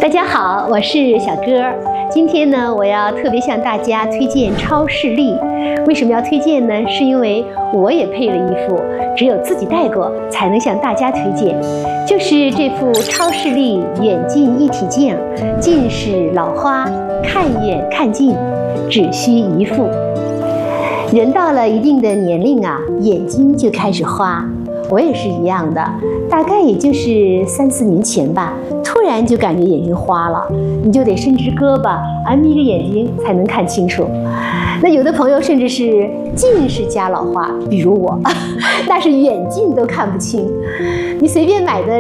大家好，我是小歌。今天呢，我要特别向大家推荐超视力。为什么要推荐呢？是因为我也配了一副，只有自己戴过才能向大家推荐。就是这副超视力远近一体镜，近视老花，看远看近，只需一副。人到了一定的年龄啊，眼睛就开始花。我也是一样的，大概也就是3、4年前吧，突然就感觉眼睛花了，你就得伸直胳膊，眯着眼睛才能看清楚。那有的朋友甚至是近视加老花，比如我，那是远近都看不清。你随便买的